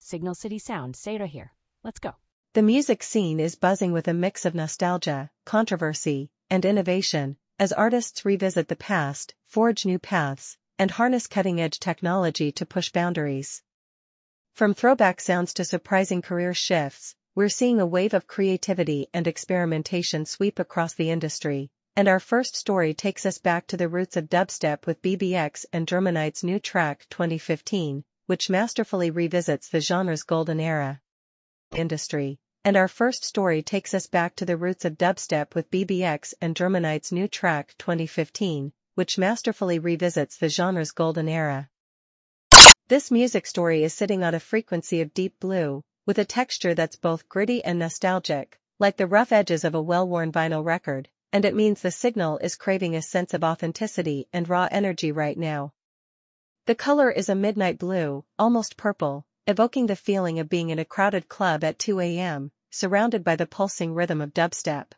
Signal City Sound, Seda here. Let's go. The music scene is buzzing with a mix of nostalgia, controversy, and innovation, as artists revisit the past, forge new paths, and harness cutting-edge technology to push boundaries. From throwback sounds to surprising career shifts, we're seeing a wave of creativity and experimentation sweep across the industry, and our first story takes us back to the roots of dubstep with BBX and Germanite's new track 2015, which masterfully revisits the genre's golden era. Industry. And our first story takes us back to the roots of dubstep with BBX and Germanite's new track 2015, which masterfully revisits the genre's golden era. This music story is sitting on a frequency of deep blue, with a texture that's both gritty and nostalgic, like the rough edges of a well-worn vinyl record, and it means the signal is craving a sense of authenticity and raw energy right now. The color is a midnight blue, almost purple, evoking the feeling of being in a crowded club at 2 a.m., surrounded by the pulsing rhythm of dubstep.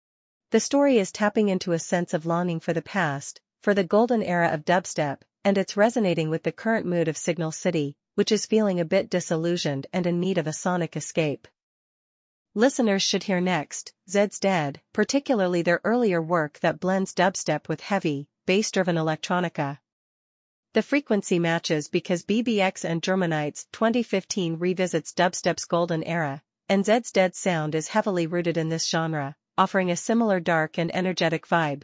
The story is tapping into a sense of longing for the past, for the golden era of dubstep, and it's resonating with the current mood of Signal City, which is feeling a bit disillusioned and in need of a sonic escape. Listeners should hear next, Zeds Dead, particularly their earlier work that blends dubstep with heavy, bass-driven electronica. The frequency matches because BBX and Germanite's 2015 revisits dubstep's golden era, and Zeds Dead's sound is heavily rooted in this genre, offering a similar dark and energetic vibe.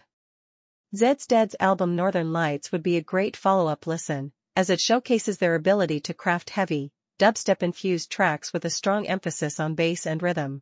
Zeds Dead's album Northern Lights would be a great follow-up listen, as it showcases their ability to craft heavy, dubstep-infused tracks with a strong emphasis on bass and rhythm.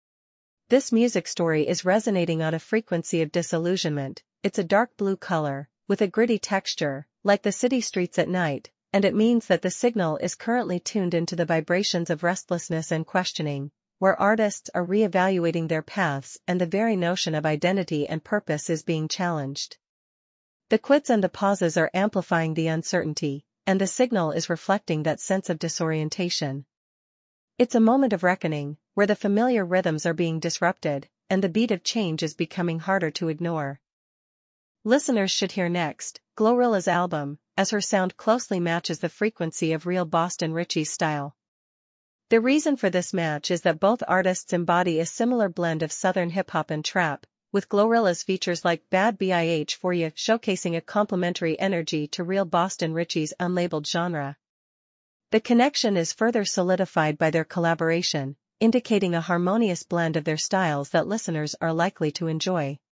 This music story is resonating on a frequency of disillusionment. It's a dark blue color, with a gritty texture, like the city streets at night, and it means that the signal is currently tuned into the vibrations of restlessness and questioning, where artists are re-evaluating their paths and the very notion of identity and purpose is being challenged. The quids and the pauses are amplifying the uncertainty, and the signal is reflecting that sense of disorientation. It's a moment of reckoning, where the familiar rhythms are being disrupted, and the beat of change is becoming harder to ignore. Listeners should hear next, Glorilla's album, as her sound closely matches the frequency of real Boston Richie's style. The reason for this match is that both artists embody a similar blend of southern hip-hop and trap, with Glorilla's features like Bad BIH for Ya showcasing a complementary energy to real Boston Richie's unlabeled genre. The connection is further solidified by their collaboration, indicating a harmonious blend of their styles that listeners are likely to enjoy.